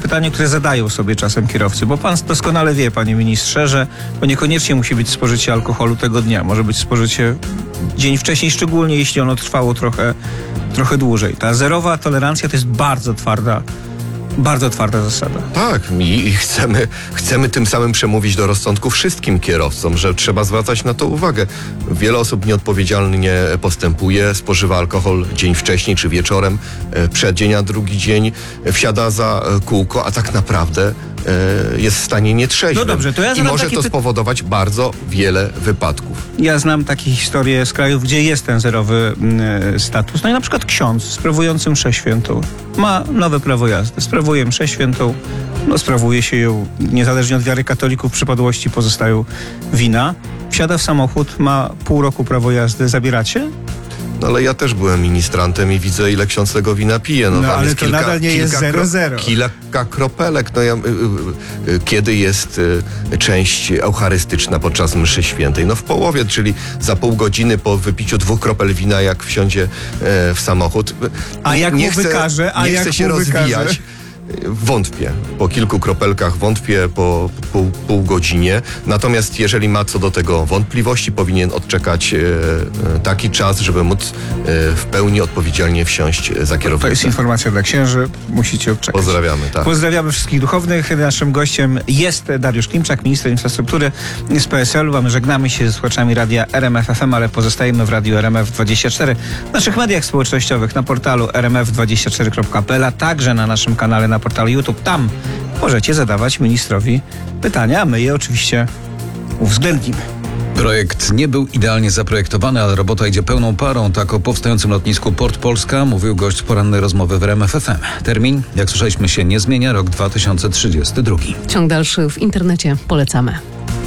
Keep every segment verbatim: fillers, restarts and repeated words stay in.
pytanie, które zadają sobie czasem kierowcy, bo pan doskonale wie, panie ministrze, że to niekoniecznie musi być spożycie alkoholu tego dnia. Może być spożycie dzień wcześniej, szczególnie jeśli ono trwało trochę, trochę dłużej. Ta zerowa tolerancja to jest bardzo twarda Bardzo twarda zasada. Tak, i chcemy, chcemy tym samym przemówić do rozsądku wszystkim kierowcom, że trzeba zwracać na to uwagę. Wiele osób nieodpowiedzialnie postępuje, spożywa alkohol dzień wcześniej czy wieczorem, przed dzień, a drugi dzień wsiada za kółko, a tak naprawdę jest w stanie nietrzeźwym. No dobrze, to ja I może takie to py- spowodować bardzo wiele wypadków. Ja znam takie historie z krajów, gdzie jest ten zerowy y, status. No i na przykład ksiądz sprawujący mszę świętą ma nowe prawo jazdy. Sprawuje mszę świętą, no sprawuje się ją niezależnie od wiary katolików, przypadłości pozostają wina. Wsiada w samochód, ma pół roku prawo jazdy. Zabieracie? No ale ja też byłem ministrantem i widzę, ile ksiądz tego wina pije. No, No, tam ale jest to kilka, nadal nie kilka jest zero zero. Kilka kropelek. No ja, y, y, y, kiedy jest y, część eucharystyczna podczas mszy świętej? No w połowie, czyli za pół godziny po wypiciu dwóch kropel wina, jak wsiądzie y, w samochód. A jak nie mu chcę, wykaże? A nie jak chcę się mu rozwijać. wykaże? Wątpię. Po kilku kropelkach wątpię, po pół, pół godzinie. Natomiast jeżeli ma co do tego wątpliwości, powinien odczekać e, e, taki czas, żeby móc e, w pełni odpowiedzialnie wsiąść za To jest kierownicę. informacja dla księży. Musicie odczekać. Pozdrawiamy, tak. Pozdrawiamy wszystkich duchownych. Naszym gościem jest Dariusz Klimczak, minister infrastruktury z P S L u, a my żegnamy się ze słuchaczami radia R M F F M, ale pozostajemy w radiu R M F dwadzieścia cztery, w naszych mediach społecznościowych, na portalu r m f dwadzieścia cztery kropka p l, a także na naszym kanale na portalu YouTube. Tam możecie zadawać ministrowi pytania, a my je oczywiście uwzględnimy. Projekt nie był idealnie zaprojektowany, ale robota idzie pełną parą. Tak o powstającym lotnisku Port Polska mówił gość porannej rozmowy w R M F F M. Termin, jak słyszeliśmy, się nie zmienia, rok dwa tysiące trzydziesty drugi. Ciąg dalszy w internecie. Polecamy.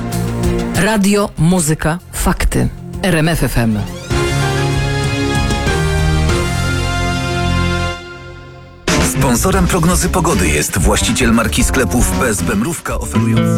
Radio, muzyka, fakty. R M F F M. Sponsorem prognozy pogody jest właściciel marki sklepów P S B Mrówka, oferujący